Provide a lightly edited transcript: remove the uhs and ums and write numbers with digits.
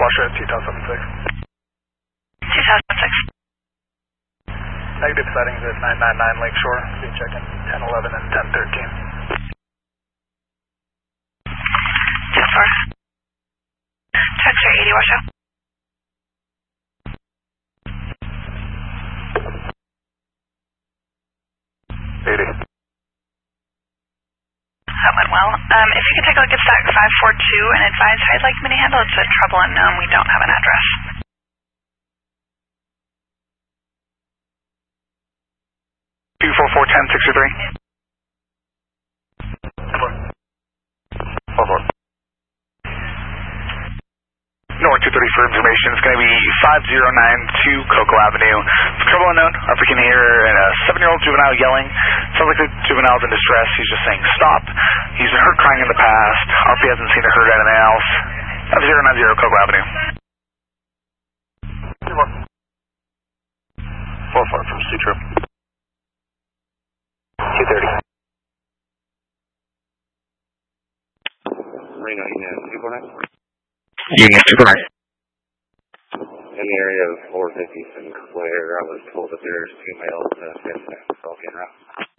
Washer at 2076. 2006. Negative settings at 999 Lakeshore. Be checking 1011 and 1013. 6-4. Texter 80 Washoe. That went well. If you could take a look at stack 542 and advise how you'd like me to handle it. It's a trouble unknown. We don't have an address. 244-1063. 4-4. North 230 for information. It's going to be 5092 Cocoa Avenue. Trouble unknown. If we can hear a 7-year-old juvenile yelling. Sounds like the juvenile's in distress. He's just saying stop. He's heard crying in the past. RP hasn't seen or heard anything else. 5090 Cocoa Avenue. 4-4 from Sutro. 230. Reno, Union 249. Union 249. In the area of 450 Sinclair, I was told that there's 2 males in the 5th and 12th route.